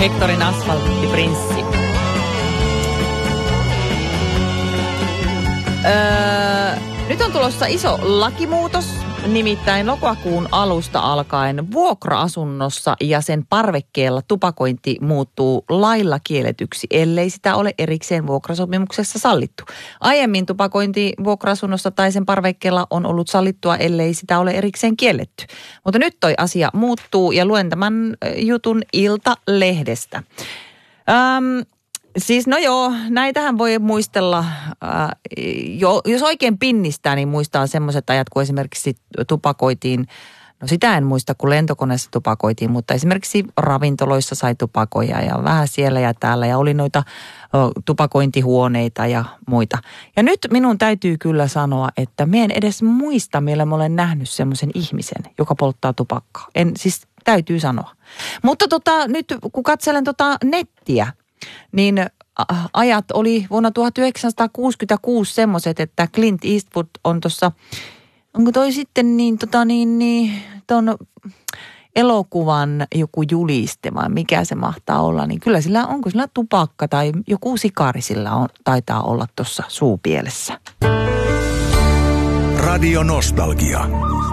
Hectorin asfalttiprinssi. Nyt on tulossa iso lakimuutos, nimittäin lokakuun alusta alkaen vuokra-asunnossa ja sen parvekkeella tupakointi muuttuu lailla kielletyksi, ellei sitä ole erikseen vuokrasopimuksessa sallittu. Aiemmin tupakointi vuokra-asunnossa tai sen parvekkeella on ollut sallittua, ellei sitä ole erikseen kielletty. Mutta nyt toi asia muuttuu ja luen tämän jutun Ilta-lehdestä. Siis no joo, näitähän voi muistella, jos oikein pinnistää, niin muistaa semmoiset ajat, kun esimerkiksi tupakoitiin, no sitä en muista, kun lentokoneessa tupakoitiin, mutta esimerkiksi ravintoloissa sai tupakoja ja vähän siellä ja täällä ja oli noita tupakointihuoneita ja muita. Ja nyt minun täytyy kyllä sanoa, että mä en edes muista, millä mä olen nähnyt semmoisen ihmisen, joka polttaa tupakkaa. Siis täytyy sanoa. Mutta nyt kun katselen nettiä, niin ajat oli vuonna 1966 semmoiset, että Clint Eastwood on tuossa, onko toi sitten ton elokuvan joku juliste vai mikä se mahtaa olla, niin kyllä onko sillä tupakka tai joku sikari sillä taitaa olla tuossa suupielessä. Radio Nostalgia.